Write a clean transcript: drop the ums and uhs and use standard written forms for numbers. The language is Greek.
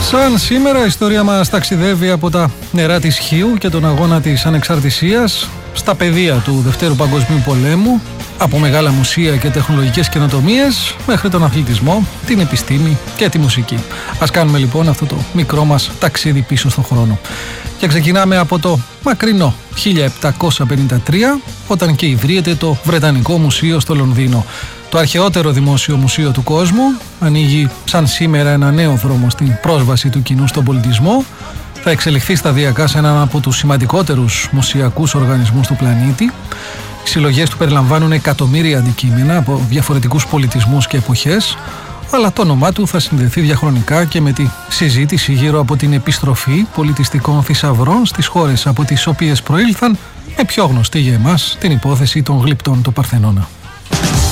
Σαν σήμερα η ιστορία μας ταξιδεύει από τα νερά της Χίου και τον αγώνα της ανεξαρτησίας στα πεδία του Δευτέρου Παγκοσμίου Πολέμου, από μεγάλα μουσεία και τεχνολογικές καινοτομίες μέχρι τον αθλητισμό, την επιστήμη και τη μουσική. Ας κάνουμε λοιπόν αυτό το μικρό μας ταξίδι πίσω στον χρόνο. Και ξεκινάμε από το μακρινό 1753, όταν και ιδρύεται το Βρετανικό Μουσείο στο Λονδίνο. Το αρχαιότερο δημόσιο μουσείο του κόσμου ανοίγει σαν σήμερα ένα νέο δρόμο στην πρόσβαση του κοινού στον πολιτισμό. Θα εξελιχθεί σταδιακά σε έναν από τους σημαντικότερους μουσιακούς οργανισμούς του πλανήτη. Οι συλλογές του περιλαμβάνουν εκατομμύρια αντικείμενα από διαφορετικούς πολιτισμούς και εποχές, αλλά το όνομά του θα συνδεθεί διαχρονικά και με τη συζήτηση γύρω από την επιστροφή πολιτιστικών θησαυρών στις χώρες από τις οποίες προήλθαν, με πιο γνωστή για εμάς την υπόθεση των γλυπτών του Παρθενώνα.